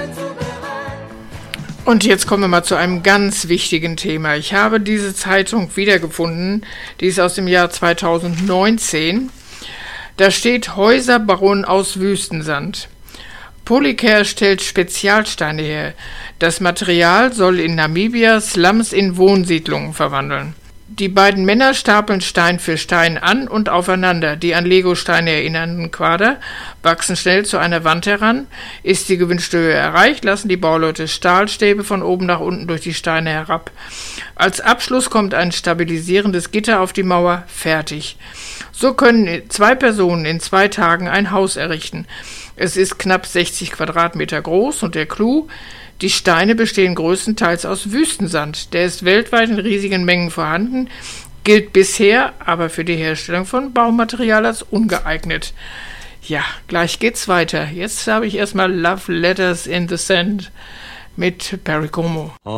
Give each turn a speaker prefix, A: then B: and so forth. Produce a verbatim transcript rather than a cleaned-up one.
A: Und jetzt kommen wir mal zu einem ganz wichtigen Thema. Ich habe diese Zeitung wiedergefunden, die ist aus dem Jahr zweitausendneunzehn. Da steht: Häuser bauen aus Wüstensand. Polycare stellt Spezialsteine her. Das Material soll in Namibia Slums in Wohnsiedlungen verwandeln. Die beiden Männer stapeln Stein für Stein an und aufeinander. Die an Legosteine erinnernden Quader wachsen schnell zu einer Wand heran. Ist die gewünschte Höhe erreicht, lassen die Bauleute Stahlstäbe von oben nach unten durch die Steine herab. Als Abschluss kommt ein stabilisierendes Gitter auf die Mauer. Fertig. So können zwei Personen in zwei Tagen ein Haus errichten. Es ist knapp sechzig Quadratmeter groß und der Clou: die Steine bestehen größtenteils aus Wüstensand. Der ist weltweit in riesigen Mengen vorhanden, gilt bisher aber für die Herstellung von Baumaterial als ungeeignet. Ja, gleich geht's weiter. Jetzt habe ich erstmal Love Letters in the Sand mit Perry Como.